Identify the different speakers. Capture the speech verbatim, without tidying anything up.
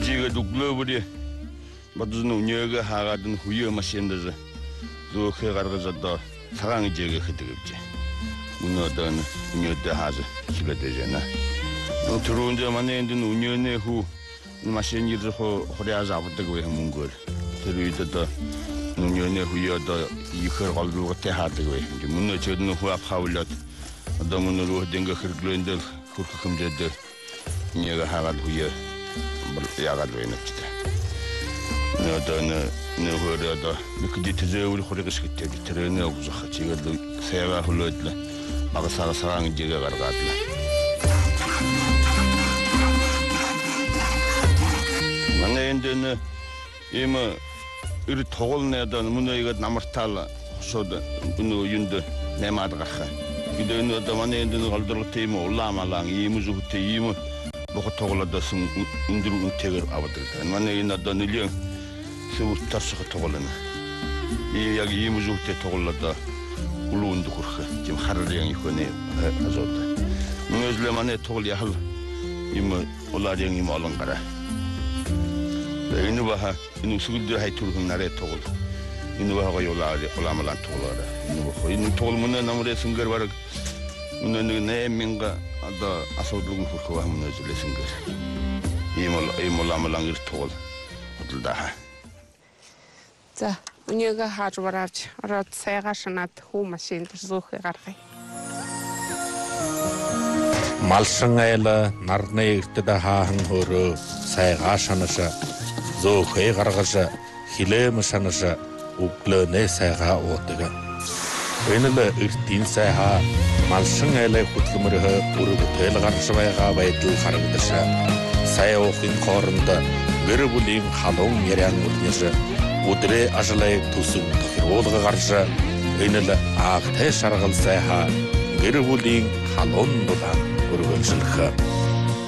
Speaker 1: 지가 누글버리 맞은 운여가 하가든 후여 마신다서 그렇게 가르쳐도 사강이 제가 그득없지. 문어던 운여때 하자 기가 되잖아. 너 들어온 자만에 있는 운여네 후 마신 일을 허리하지 아버지가 왜 하는 걸. 들으이다 운여네 후여도 이걸 걸고 때 하다고 해. 문어 저는 후압 하울렸. 너무너로 된거 그런들 그렇게 금제들 내가 하가도 후여 야가도 해놨지. 너도는 너허려도 그게 대저우리 호래가 시켰대. 들으네 없어. 지가 새가 흘렀다. 막 사가 사랑이 지가 가라갔다. 만내인데는 이뭐 우리 토글 내던 문어이가 남았탈라. 소다 문어 윤도 내 마다가. 이들은 너도 만내인데는 걸들 때문에 올라마랑 이무주부터 이무 먹고 토글라도 승 인드루 운택을 아버들. 만내인나도 늘려 수부터서 토글라나. 이 여기 이무주부터 토글라도 울운도 그렇게 지금 하루랑 이거네 가져다. 문어들만의 토글이야 할 이뭐 올라령이 멀은 거라. 이누 봐 이누 수구들 하이투르 나래 토글. 이누 하고 올라리 올라말란 토글라. 이누 이누 토글 문어 나무래 승거 바로 문어는 내 민가 아다 아소두고 그거 하면 줄 승거. 이몰 이몰라말랑 일 토글. 어들다.
Speaker 2: 자, 운여가 하주 바라지. 알아 새가 신ат 후 마신 зухы гаргай.
Speaker 3: Малшангайла нарны иртэдэ хаахан хөрөө сайгаа шанаша зөөхэй гаргаша хилэм шанаша углönэ сайгаа уутага. Энэлэ иртийн сайгаа малшангайлаа хөтлөмөрхөө бүрөбөтөл гаршвайгаа байдал харагдаша. Сай уухын хооронд гэр бүлийн халуун яран үлнэш өдрөө ажлаа төсөв тохируулга гарша энэлэ аах тэ шаргал сайгаа гэр бүлийн халуун дулаан өргөлшөлх